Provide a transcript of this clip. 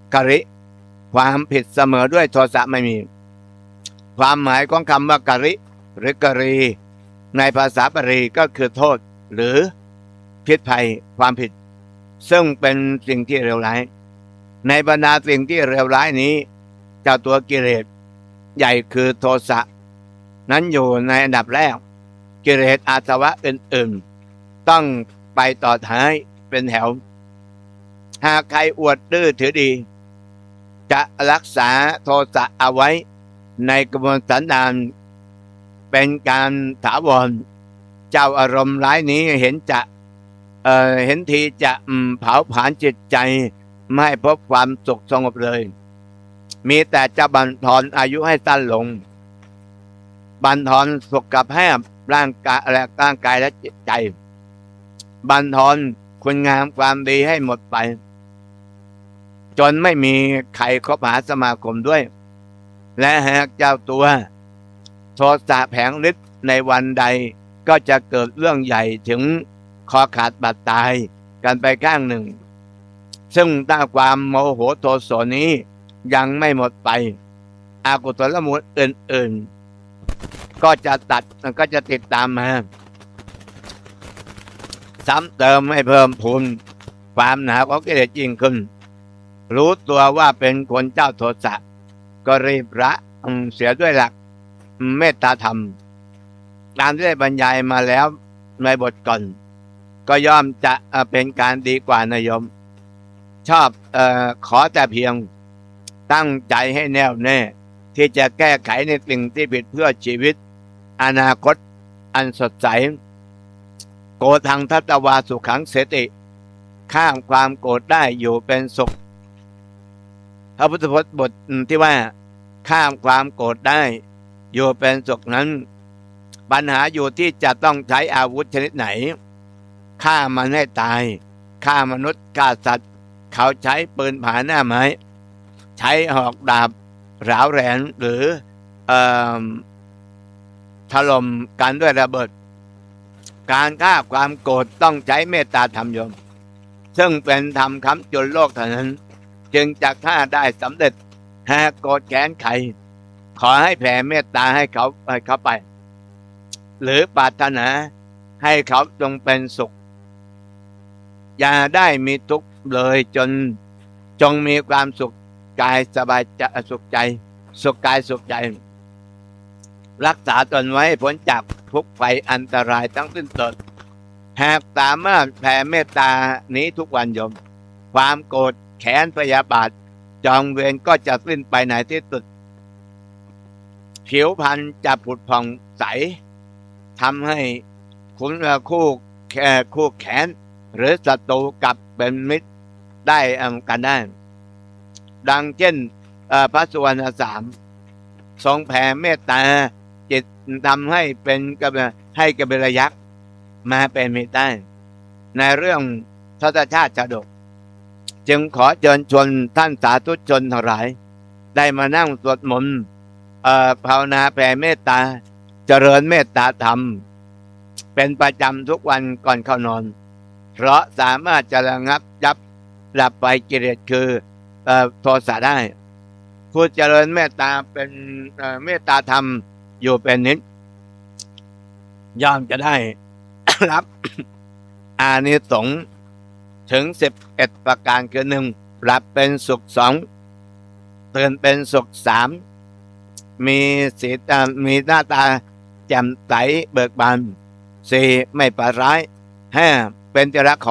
กริความผิดเสมอด้วยโทสะไม่มีความหมายของคำว่ากริหรือกรีในภาษาบาลีก็คือโทษหรือพิษภัยความผิดซึ่งเป็นสิ่งที่เลวร้ายในบรรดาสิ่งที่เลวร้ายนี้เจ้าตัวกิเลสใหญ่คือโทสะนั้นอยู่ในอันดับแรกกิเลสอาสวะอื่นๆต้องไปต่อท้ายเป็นแถวหากใครอวดดื้อถือดีจะรักษาโทสะเอาไว้ในกระบวนสันดานเป็นการถาวรเจ้าอารมณ์ร้ายนี้เห็นทีจะเผาผลาญจิตใจไม่พบความสุขสงบเลยมีแต่จะบั่นทอนอายุให้สั้นลงบั่นทอนสุขภาพร่างกายและจิตใจบั่นทอนคุณงามความดีให้หมดไปจนไม่มีใครคบหาสมาคมด้วยและหากเจ้าตัวโทสะแผงฤทธิ์ในวันใดก็จะเกิดเรื่องใหญ่ถึงคอขาดบาดตายกันไปข้างหนึ่งซึ่งถ้าความโมโหโทโสนี้ยังไม่หมดไปอกุศลมูลอื่นๆก็จะติดตามมาซ้ำเติมให้เพิ่มพูนความหนาของกิเลสยิ่งขึ้นรู้ตัวว่าเป็นคนเจ้าโทสะก็รีบละเสียด้วยหลักเมตตาธรรมตามที่ได้บรรยายมาแล้วในบทก่อนก็ย่อมจะเป็นการดีกว่านายมชอบขอแต่เพียงตั้งใจให้แน่วแน่ที่จะแก้ไขในสิ่งที่ผิดเพื่อชีวิตอนาคตอันสดใสโกทังทัตวาสุขังเสติข้ามความโกรธได้อยู่เป็นสุขพระพุทธพจน์บทที่ว่าข้ามความโกรธได้อยู่เป็นสุขนั้นปัญหาอยู่ที่จะต้องใช้อาวุธชนิดไหนฆ่ามันให้ตายฆ่ามนุษย์ฆ่าสัตว์เขาใช้ปืนผาหน้าไม้ใช้หอกดาบร้าวแรงหรือถล่มกันด้วยระเบิดการฆ่าความโกรธต้องใช้เมตตาธรรมโยมซึ่งเป็นธรรมค้ำจุนโลกเท่านั้นจึงจะฆ่าได้สำเร็จหากโกรธแค้นใครขอให้แผ่เมตตาให้เขาไปหรือปรารถนาให้เขาจงเป็นสุขอย่าได้มีทุกข์เลยจงมีความสุขกายสบายใจสุขใจสุขกายสุขใจรักษาตนไว้พ้นจากทุกข์ภัยอันตรายทั้งสิ้นตนหากสามารถแผ่เมตตานี้ทุกวันโยมความโกรธแค้นพยาบาทจองเวรก็จะสิ้นไปในที่สุดผิวพรรณจะผุดผ่องใสทำให้คู่แขนหรือศัตรูกลับเป็นมิตรได้กันได้ดังเช่นพระสุวรรณสามทรงแผ่เมตตาจิตทำให้เป็นให้กบิลยักษ์มาเป็นมิตรได้ในเรื่องทศชาติชาดกจึงขอเชิญชวนท่านสาธุชนทั้งหลายได้มานั่งสวดมนต์ภาวนาแผ่เมตตาเจริญเมตตาธรรมเป็นประจำทุกวันก่อนเข้านอนเพราะสามารถจะระงับยับดับไปกิเลสคือโทสะได้ผู้เจริญเมตตาเป็นเมตตาธรรมอยู่เป็นนิดย่อมจะได้ รับอานิสงส์ถึง11ประการคือ1หลับเป็นสุข2ตื่นเป็นสุข3มีหน้าตาแจ่มใสเบิกบาน4ไม่ประร้าย5เป็นจรักของ